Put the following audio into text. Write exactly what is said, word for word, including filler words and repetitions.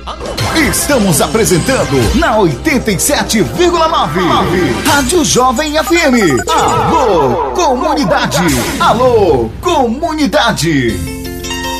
Estamos apresentando na oitenta e sete vírgula nove Rádio Jovem F M. Alô, comunidade! Alô, comunidade!